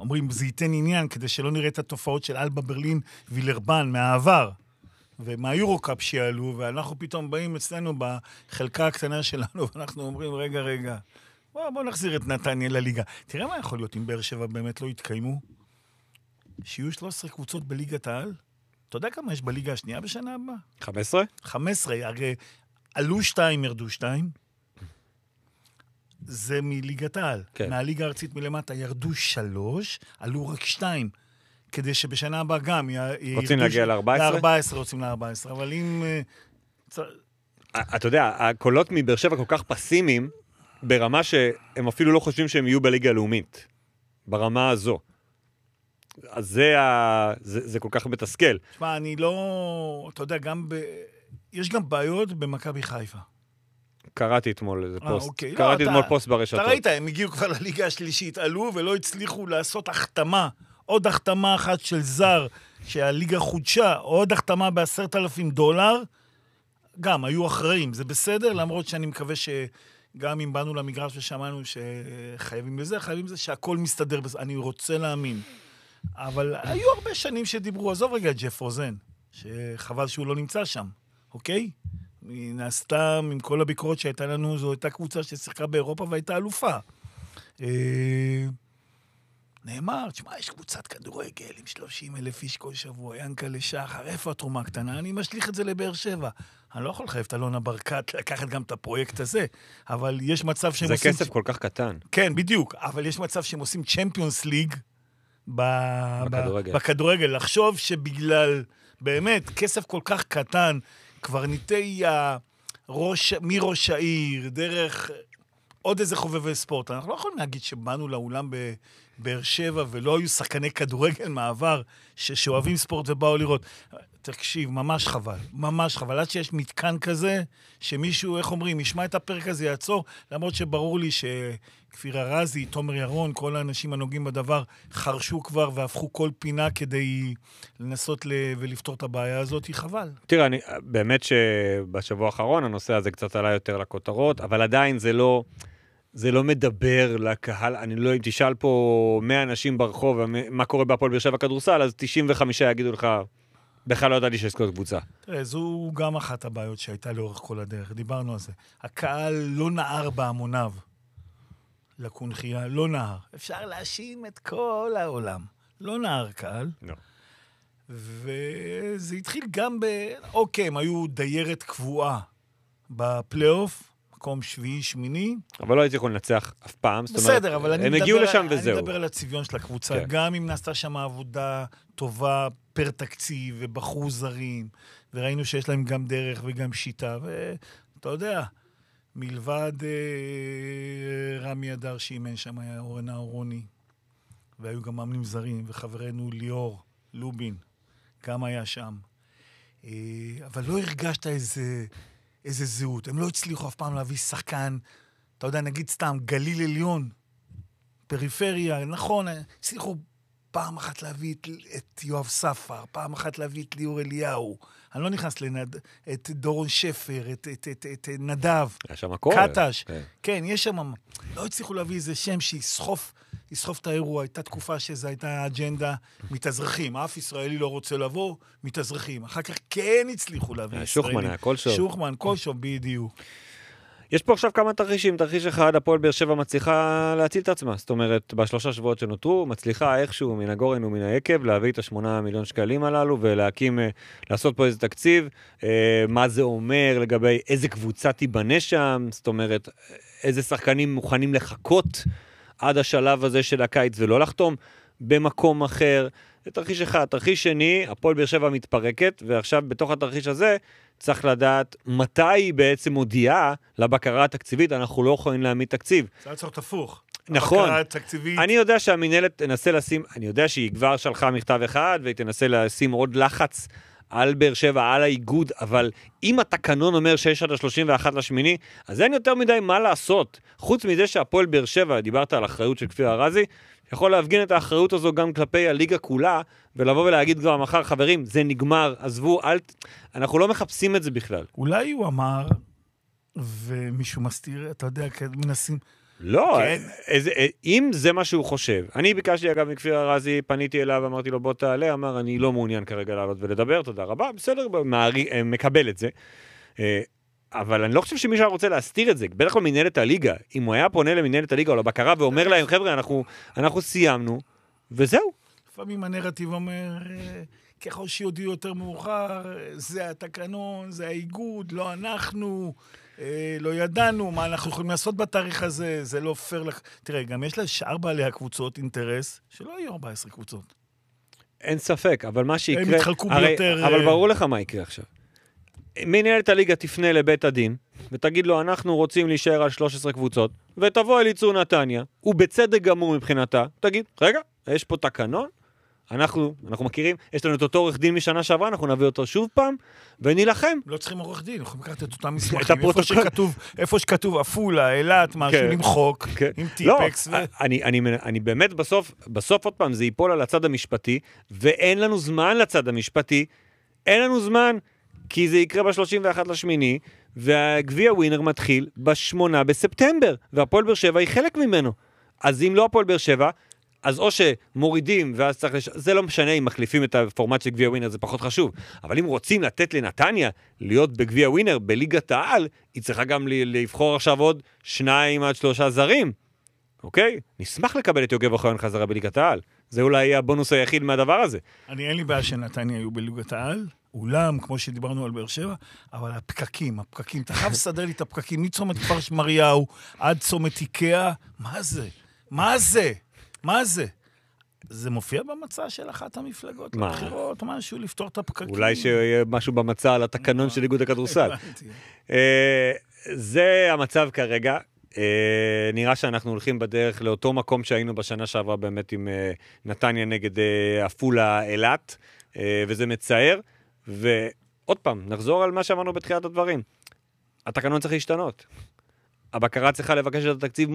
אומרים, זה ייתן עניין, כדי שלא נראה את התופעות של אלבה ברלין וילרבן מהעבר, ומהיורוקאפ שיעלו, ואנחנו פתאום באים אצלנו בחלקה הקטנה שלנו, ואנחנו אומרים, רגע, בוא נחזיר את נתניה לליגה. תראה מה יכול להיות אם באר שבע באמת לא יתקיימו? שיהיו 13 קבוצות בליגת העל? אתה יודע כמה יש בליגה השנייה בשנה הבאה? 15? 15, הרי עלו 2, ירדו 2. זה מליגת העל. כן. מהליגה הארצית מלמטה ירדו 3, עלו רק 2. כדי שבשנה הבאה גם רוצים להגיע ל-14? ל-14 רוצים ל-14, אבל אם... אתה יודע, הקולות מבאר שבע כל כך פסימיים, ברמה שהם אפילו לא חושבים שהם יהיו בליגה הלאומית. ברמה הזו. אז זה כל כך מתסכל. תשמע, אני לא... אתה יודע, יש גם בעיות במכבי חיפה. קראתי אתמול איזה פוסט. אוקיי. קראתי אתמול פוסט ברשתות. אתה ראית, הם הגיעו כבר לליגה השלישית, עלו ולא הצליחו לעשות החתמה. עוד החתמה אחת של זר, שהליגה חודשה, עוד החתמה $10,000. גם, היו אחראים. זה בסדר, למרות שאני מקווה שגם אם באנו למגרש ושמענו שחייבים בזה, חייבים בזה שהכל מסתדר. אני רוצה להאמין. אבל היו הרבה שנים שדיברו, עזוב רגע את ג'ף רוזן, שחבל שהוא לא נמצא שם, אוקיי? נעשתה, עם כל הביקורת שהייתה לנו, זו הייתה קבוצה ששיחקה באירופה והייתה אלופה. נאמר, תשמע, יש קבוצת כדורגל עם 30,000 איש כל שבוע, ינקלה שחר, איפה התרומה הקטנה? אני משליך את זה לבאר שבע. אני לא יכול לחייב את אלונה ברקת לקחת גם את הפרויקט הזה, אבל יש מצב שהם זה עושים... כסף כל כך קטן. כן, בדיוק, אבל יש מצב שהם עושים צ'מפיונס ליג, בכדורגל. לחשוב שבגלל באמת כסף כל כך קטן, קברניטי מראש העיר, דרך עוד איזה חובבי ספורט. אנחנו לא יכולים להגיד שבאנו לאולם בבאר שבע ולא היו שחקני כדורגל מעבר שאוהבים ספורט ובאו לראות. תקשיב, ממש חבל, ממש חבל. עד שיש מתקן כזה, שמישהו, איך אומרים, ישמע את הפרק הזה, יעצור, למרות שברור לי שכפיר הרזי, תומר ירון, כל האנשים הנוגעים בדבר, חרשו כבר והפכו כל פינה כדי לנסות ולפתור את הבעיה הזאת, היא חבל. תראה, באמת שבשבוע האחרון הנושא הזה קצת עלה יותר לכותרות, אבל עדיין זה לא מדבר לקהל. אני לא, אם תשאל פה 100 אנשים ברחוב, מה קורה בהפועל באר שבע כדורסל, אז 95 יגידו לך, בכלל לא ידעתי שיש כזאת קבוצה. תראה, זו גם אחת הבעיות שהייתה לאורך כל הדרך, דיברנו על זה. הקהל לא נער בהמוניו לקונחייה, לא נער. אפשר להאשים את כל העולם. לא נער קהל. לא. וזה התחיל גם אוקיי, הם היו דיירת קבועה בפלייאוף, מקום שביעי, שמיני. אבל לא הייתי יכול לנצח אף פעם. בסדר, אבל הם הגיעו לשם וזהו. אני מדבר על הצביון של הקבוצה. כן. גם אם נעשתה שם עבודה טובה פר תקציב, ובחרו זרים, וראינו שיש להם גם דרך וגם שיטה, ואתה יודע, מלבד רמי אדר שאימן שם, היה אורן אהרוני, והיו גם מאמנים זרים, וחברנו ליאור לובין, גם היה שם. אבל לא הרגשת איזה זהות. הם לא הצליחו אף פעם להביא שחקן, אתה יודע, נגיד סתם, גליל עליון, פריפריה, נכון, הצליחו פעם אחת להביא את יואב ספר, פעם אחת להביא את ליאור אליהו, אני לא נכנס את דורון שפר, את נדב, קטש, כן, יש שם, לא הצליחו להביא איזה שם שיסחוף את האירוע, הייתה תקופה שזו הייתה אג'נדה מתאזרחים, אף ישראלי לא רוצה לבוא, מתאזרחים, אחר כך כן הצליחו להביא ישראלים. שוחמן היה כל שוב. שוחמן, כל שוב, בדיוק. יש פה עכשיו כמה תרחישים, תרחיש אחד, הפועל באר שבע מצליחה להציל את עצמה, זאת אומרת, בשלושה שבועות שנותרו, מצליחה איכשהו מן הגורן ומן היקב, להביא את 8 מיליון שקלים הללו, ולהקים, לעשות פה איזה תקציב, מה זה אומר לגבי איזה קבוצה תיבנה שם, זאת אומרת, איזה שחקנים מוכנים לחכות עד השלב הזה של הקיץ, ולא לחתום במקום אחר. זה תרחיש אחד. תרחיש שני, הפועל באר שבע מתפרקת, ועכשיו בתוך התרחיש הזה, צריך לדעת מתי היא בעצם מודיעה לבקרה התקציבית, אנחנו לא יכולים להעמיד תקציב. זה צריך הפוך. נכון. הבקרה התקציבית. אני יודע שהמנהלת תנסה לשים, אני יודע שהיא כבר שלחה מכתב אחד, והיא תנסה לשים עוד לחץ על באר שבע, על האיגוד, אבל אם התקנון אומר 6 עד 31 לשמיני, אז אין יותר מדי מה לעשות. חוץ מזה שהפועל באר שבע, דיברת על אחריות של כפיר הרזי, יכול להפגין את האחריות הזו גם כלפי הליגה כולה, ולבוא ולהגיד כבר מחר, חברים, זה נגמר, עזבו, אנחנו לא מחפשים את זה בכלל. אולי הוא אמר, ומישהו מסתיר, אתה יודע, מנסים, לא, אם זה מה שהוא חושב. אני ביקשתי, אגב, מכפיר ארזי, פניתי אליו, אמרתי לו, בוא תעלה, אמר, אני לא מעוניין כרגע לעלות ולדבר, תודה רבה, בסדר, מקבל את זה. אבל אני לא חושב שמישהו רוצה להסתיר את זה, בטח כלל מנהלת הליגה, אם הוא היה פונה למנהלת הליגה או לבקרה ואומר להם, חבר'ה, אנחנו סיימנו, וזהו. לפעמים הנרטיב אומר, ככל שיודיעו יותר מאוחר, זה התקנון, זה האיגוד, לא אנחנו, לא ידענו, מה אנחנו יכולים לעשות בתאריך הזה, זה לא פייר לך. תראה, גם יש לשאר בעלי הקבוצות אינטרס, שלא יהיו 14 קבוצות. אין ספק, אבל מה שיקרה... הם יתחלקו ביותר... אבל ברור לך מה יקרה עכשיו. מנהלת הליגה תפנה לבית הדין, ותגיד לו, אנחנו רוצים להישאר על 13 קבוצות, ותבוא אל יצור נתניה, ובצדק גמור מבחינתה, תגיד, רגע, יש פה תקנון, אנחנו מכירים, יש לנו את אותו עורך דין משנה שעברה, אנחנו נביא אותו שוב פעם, ונילחם. לא צריכים עורך דין, אנחנו לקחת את אותם מסמכים, איפה שכתוב אפולה, אילת, משהו, למחוק, עם טיפקס. אני באמת בסוף עוד פעם, זה ייפול על הצד המשפטי, ואין לנו זמן לצד המשפטי, אין לנו זמן, כי זה יקרה ב-31 לשמיני, והגביע ווינר מתחיל ב-8 בספטמבר, והפועל באר שבע היא חלק ממנו. אז אם לא הפועל באר שבע, אז או שמורידים, ואז צריך זה לא משנה אם מחליפים את הפורמט של גביע ווינר, זה פחות חשוב. אבל אם רוצים לתת לנתניה להיות בגביע ווינר, בליגת העל, היא צריכה גם לבחור עכשיו עוד 2 עד 3 זרים. אוקיי? נשמח לקבל את יוגב אוחיון חזרה בליגת העל. זה אולי יהיה הבונוס היחיד מהדבר הזה. אין לי בעיה שנתניה היו בליגת העל, אולם, כמו שדיברנו על באר שבע, אבל הפקקים, אתה חייב לסדר לי את הפקקים, מצומת כפר שמריהו עד צומת איקאה, מה זה? זה מופיע במצע של אחת המפלגות לבחירות, משהו, לפתור את הפקקים. אולי שיהיה משהו במצע על התקנון של איגוד הכדורסל. זה המצב כרגע. נראה שאנחנו הולכים בדרך לאותו מקום שהיינו בשנה שעברה באמת עם נתניה נגד אפולה אילת, וזה מצער. ועוד פעם, נחזור על מה שאמרנו בתחילת הדברים. התקנון צריך להשתנות. הבקרה צריכה לבקש את התקציב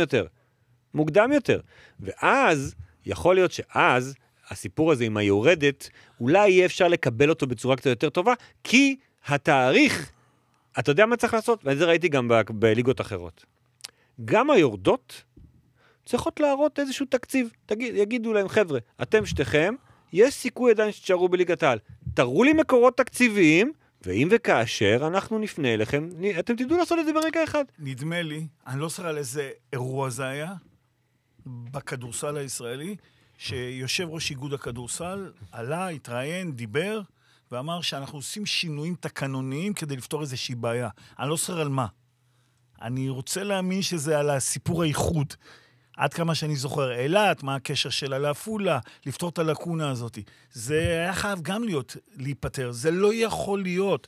מוקדם יותר. ואז, יכול להיות שאז, הסיפור הזה עם היורדת, אולי יהיה אפשר לקבל אותו בצורה קצת יותר טובה, כי התאריך, אתה יודע מה צריך לעשות? ואת זה ראיתי גם בליגות אחרות. גם היורדות צריכות להראות איזשהו תקציב. יגידו להם, חבר'ה, אתם שתיכם, יש סיכוי עדיין שתשארו בליגת העל. תראו לי מקורות תקציביים, ואם וכאשר אנחנו נפנה אליכם, אתם תדעו לעשות את זה ברגע אחד. נדמה לי, אני לא זוכר על איזה אירוע זה היה, בכדורסל הישראלי, שיושב ראש איגוד הכדורסל, עלה, התראיין, דיבר, ואמר שאנחנו עושים שינויים תקנוניים כדי לפתור איזושהי בעיה. אני לא זוכר על מה. אני רוצה להאמין שזה על הסיפור האיחוד. עד כמה שאני זוכר, אילת, מה הקשר שלה לאפולה, לפתור את הלקונה הזאת. זה היה חייב גם להיפטר. זה לא יכול להיות.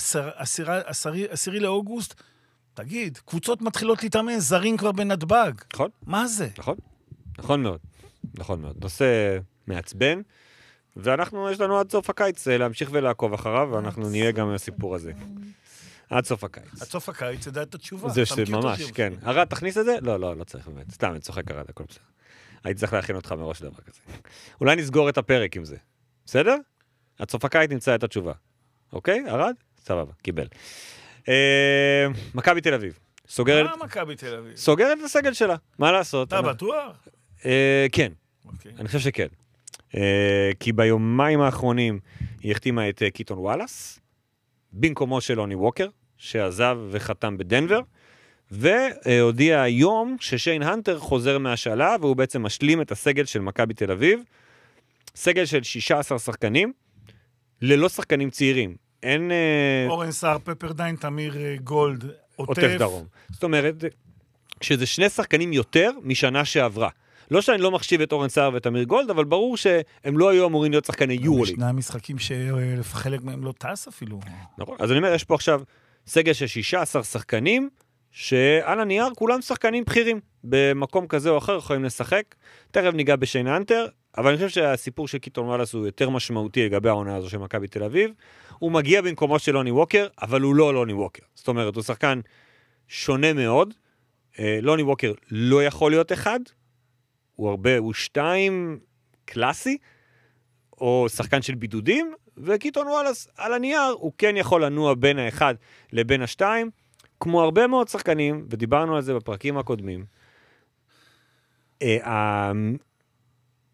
10 לאוגוסט, תגיד, קבוצות מתחילות להתאמן, זרים כבר בנתב"ג. נכון. מה זה? נכון מאוד. נושא מעצבן, ואנחנו, יש לנו עד סוף הקיץ להמשיך ולעקוב אחריו, ואנחנו נהיה גם מהסיפור הזה. עד סוף הקיץ. עד סוף הקיץ, זה את התשובה. זה ממש, כן. ארד, תכניס את זה? לא צריך באמת. סתם, אני צוחק ארד, הכל בסדר. הייתי צריך להכין אותך מראש דבר כזה. אולי נסגור את הפרק עם זה. בסדר? עד סוף הקיץ נמצא את התשובה. אוקיי? ארד? סבבה, קיבל. מכבי תל אביב. מה מכבי תל אביב? סוגרת את הסגל שלה. מה לעשות? אתה בטוח? כן. אני חושב שכן. כי ביומיים האחרונים היא החתימה את קיטון וואלאס, במקומו של לוני ווקר, שעזב וחתם בדנבר, והודיע היום ששיין הנטר חוזר מהשאלה, והוא בעצם משלים את הסגל של מכבי תל אביב, סגל של 16 שחקנים, ללא שחקנים צעירים. אין... אורן סער, פפרדיין, תמיר גולד, עוטף דרום. זאת אומרת, שזה 2 שחקנים יותר משנה שעברה. לא שאני לא מחשיב את אורן סער ואת אמיר גולד, אבל ברור שהם לא היו אמורים להיות שחקני יורוליג. ישנם משחקים שחלק מהם לא טס אפילו. נכון, אז אני אומר, יש פה עכשיו סגל של 16 שחקנים, שעל הנייר כולם שחקנים בכירים. במקום כזה או אחר יכולים לשחק. תכף ניגע בשיין הנטר, אבל אני חושב שהסיפור של קיטון וואלאס הוא יותר משמעותי לגבי העונה הזו של מכבי תל אביב. הוא מגיע במקומו של לוני ווקר, אבל הוא לא לוני ווקר. זאת אומרת, הוא שחקן שונה מאוד. לוני ווקר לא יכול להיות אחד, הוא 2 קלאסי, או שחקן של בידודים, וקיטון וואלאס על הנייר, הוא כן יכול לנוע בין האחד לבין השתיים, כמו הרבה מאוד שחקנים, ודיברנו על זה בפרקים הקודמים,